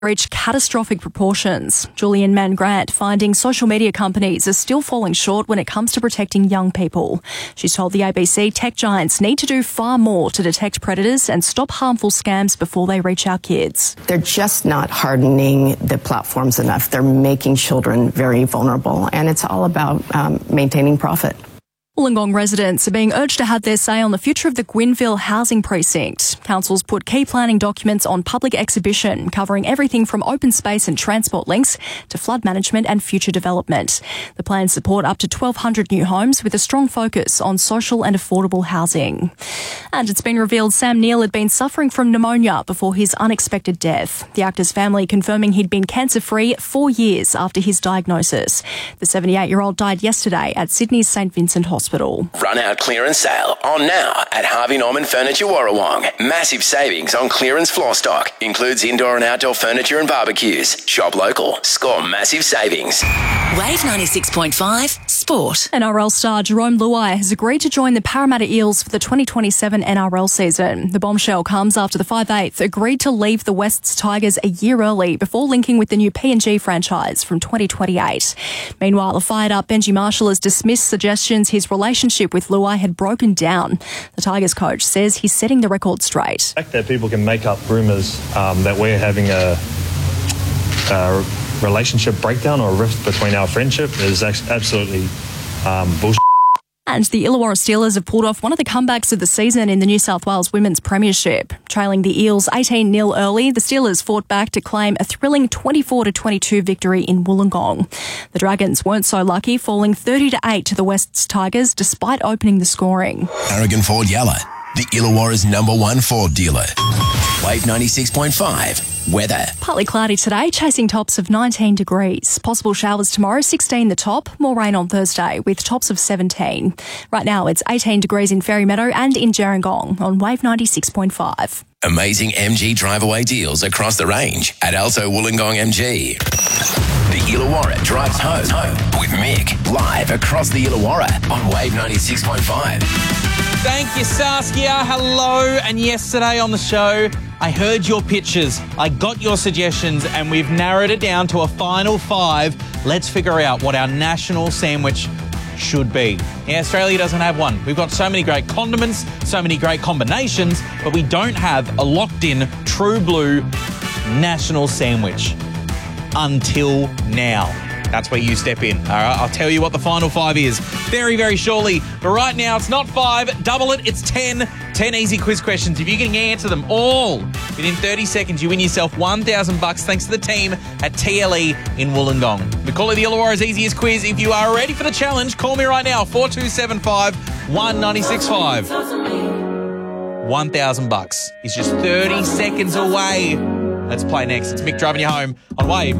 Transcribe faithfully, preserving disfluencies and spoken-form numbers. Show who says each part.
Speaker 1: reached catastrophic proportions. Julian Mann-Grant finding social media companies are still falling short when it comes to protecting young people. She's told the A B C tech giants need to do far more to detect predators and stop harmful scams before they reach our kids.
Speaker 2: They're just not hardening the platforms enough. They're making children very vulnerable, and it's all about um, maintaining profit.
Speaker 1: Wollongong residents are being urged to have their say on the future of the Gwynville housing precinct. Council's put key planning documents on public exhibition, covering everything from open space and transport links to flood management and future development. The plans support up to twelve hundred new homes with a strong focus on social and affordable housing. And it's been revealed Sam Neill had been suffering from pneumonia before his unexpected death. The actor's family confirming he'd been cancer-free four years after his diagnosis. The seventy-eight-year-old died yesterday at Sydney's St Vincent Hospital.
Speaker 3: Run out clearance sale on now at Harvey Norman Furniture Warrawong. Massive savings on clearance floor stock. Includes indoor and outdoor furniture and barbecues. Shop local. Score massive savings.
Speaker 4: Wave ninety-six point five Sport.
Speaker 1: N R L star Jerome Luai has agreed to join the Parramatta Eels for the twenty twenty-seven N R L season. The bombshell comes after the five eighth agreed to leave the Wests Tigers a year early before linking with the new P N G franchise from twenty twenty-eight. Meanwhile, a fired-up Benji Marshall has dismissed suggestions his relationship with Luai had broken down. The Tigers coach says he's setting the record straight.
Speaker 5: The fact that people can make up rumours um, that we're having a, a relationship breakdown or a rift between our friendship is absolutely um, bullshit.
Speaker 1: And the Illawarra Steelers have pulled off one of the comebacks of the season in the New South Wales Women's Premiership. Trailing the Eels eighteen nil early, the Steelers fought back to claim a thrilling twenty-four to twenty-two victory in Wollongong. The Dragons weren't so lucky, falling thirty to eight to the Wests Tigers despite opening the scoring.
Speaker 3: Aragon Ford Yalla, the Illawarra's number one Ford dealer. Wave ninety-six point five. Weather.
Speaker 1: Partly cloudy today, chasing tops of nineteen degrees. Possible showers tomorrow, sixteen the top. More rain on Thursday with tops of seventeen. Right now it's eighteen degrees in Fairy Meadow and in Gerringong on Wave ninety-six point five.
Speaker 3: Amazing M G drive-away deals across the range at Alto Wollongong M G. The Illawarra drives home, home with Mick, live across the Illawarra on Wave ninety-six point five.
Speaker 6: Thank you, Saskia. Hello. And yesterday on the show, I heard your pitches, I got your suggestions, and we've narrowed it down to a final five. Let's figure out what our national sandwich should be. Yeah, Australia doesn't have one. We've got so many great condiments, so many great combinations, but we don't have a locked-in, true blue national sandwich. Until now. That's where you step in. All right, I'll tell you what the final five is very, very shortly. But right now, it's not five. Double it. It's ten. ten easy quiz questions. If you can answer them all within thirty seconds, you win yourself one thousand bucks thanks to the team at T L E in Wollongong. We call it the Illawarra's easiest quiz. If you are ready for the challenge, call me right now. four two seven five, one nine six five. one thousand bucks is just thirty seconds away. Let's play next. It's Mick driving you home on Wave.